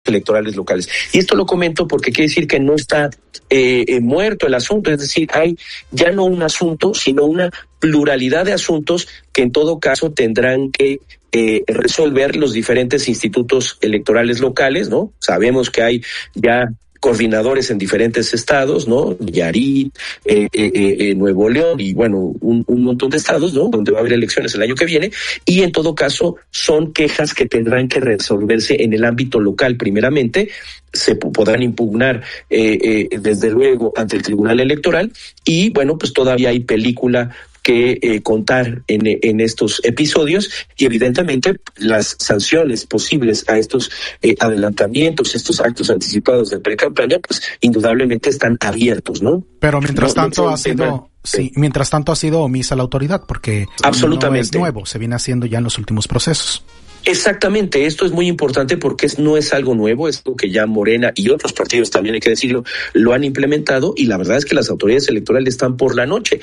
electorales locales. Y esto lo comento porque quiere decir que no está muerto el asunto, es decir, hay ya no un asunto, sino una pluralidad de asuntos que en todo caso tendrán que resolver los diferentes institutos electorales locales, ¿no? Sabemos que hay ya coordinadores en diferentes estados, ¿no? Nayarit, Nuevo León y bueno, un montón de estados, ¿no? Donde va a haber elecciones el año que viene, y en todo caso son quejas que tendrán que resolverse en el ámbito local primeramente. Se podrán impugnar desde luego ante el Tribunal Electoral y bueno, pues todavía hay película que contar en estos episodios y evidentemente las sanciones posibles a estos adelantamientos, estos actos anticipados de pre-campaña, pues indudablemente están abiertos, ¿no? Pero mientras tanto mientras tanto ha sido omisa la autoridad porque absolutamente no es nuevo, se viene haciendo ya en los últimos procesos. Exactamente, esto es muy importante porque no es algo nuevo, es algo que ya Morena y otros partidos también, hay que decirlo, lo han implementado y la verdad es que las autoridades electorales están por la noche.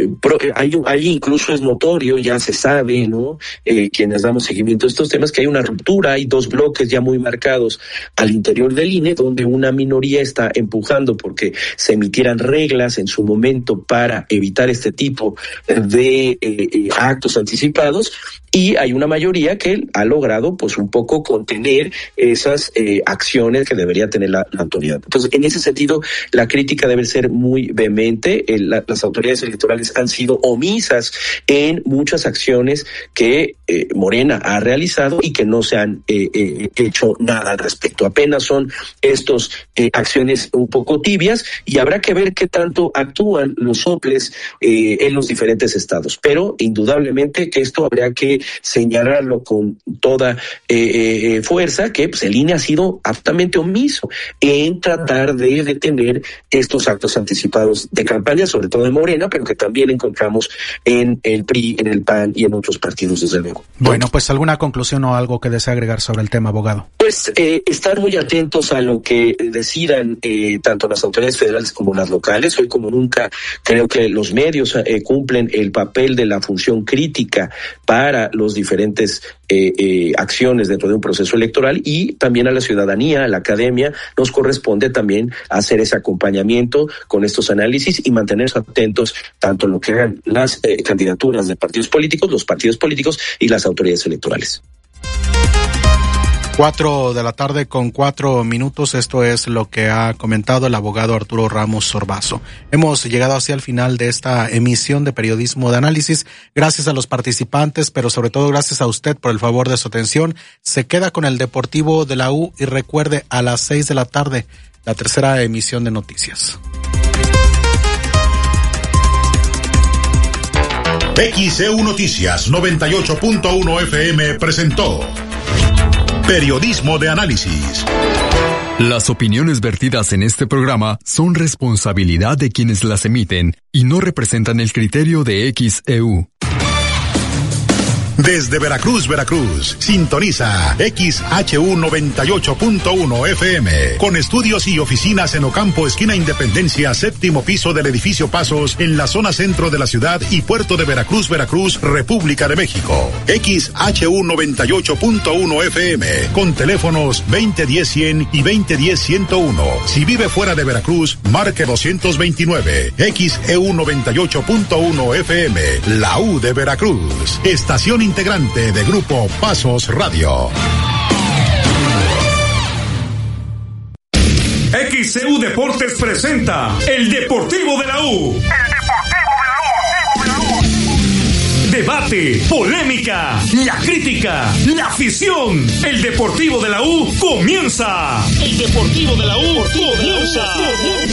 Hay incluso es notorio, ya se sabe, ¿no? Quienes damos seguimiento a estos temas, que hay una ruptura, hay dos bloques ya muy marcados al interior del INE, donde una minoría está empujando porque se emitieran reglas en su momento para evitar este tipo de actos anticipados. Y hay una mayoría que ha logrado pues un poco contener esas acciones que debería tener la autoridad. Entonces, en ese sentido, la crítica debe ser muy vehemente. Las autoridades electorales han sido omisas en muchas acciones que Morena ha realizado y que no se han hecho nada al respecto. Apenas son estos acciones un poco tibias y habrá que ver qué tanto actúan los soples en los diferentes estados. Pero indudablemente que esto habría que señalarlo con toda fuerza, que pues, el INE ha sido absolutamente omiso en tratar de detener estos actos anticipados de campaña, sobre todo en Morena, pero que también encontramos en el PRI, en el PAN y en otros partidos, desde luego. Bueno, pues alguna conclusión o algo que desee agregar sobre el tema, abogado. Pues estar muy atentos a lo que decidan tanto las autoridades federales como las locales. Hoy como nunca creo que los medios cumplen el papel de la función crítica para los diferentes acciones dentro de un proceso electoral, y también a la ciudadanía, a la academia, nos corresponde también hacer ese acompañamiento con estos análisis y mantenernos atentos tanto en lo que hagan las candidaturas de partidos políticos, los partidos políticos y las autoridades electorales. 4:04 p.m, esto es lo que ha comentado el abogado Arturo Ramos Orbazo. Hemos llegado hacia el final de esta emisión de Periodismo de Análisis. Gracias a los participantes, pero sobre todo gracias a usted por el favor de su atención. Se queda con el Deportivo de la U y recuerde, a las 6 de la tarde, la tercera emisión de noticias. XEU Noticias 98.1 FM presentó Periodismo de Análisis. Las opiniones vertidas en este programa son responsabilidad de quienes las emiten y no representan el criterio de XEU. Desde Veracruz, sintoniza XHU 98.1 FM, con estudios y oficinas en Ocampo, esquina Independencia, séptimo piso del edificio Pasos, en la zona centro de la ciudad y puerto de Veracruz, República de México. XHU 98.1 FM, con teléfonos 2010-100 y 2010-101. Si vive fuera de Veracruz, marque 229. XEU 98.1 FM, la U de Veracruz. Estación integrante de Grupo Pasos Radio. XEU Deportes presenta El Deportivo de la U. Debate, polémica, la crítica, la afición. El Deportivo de la U comienza. El Deportivo de la U comienza.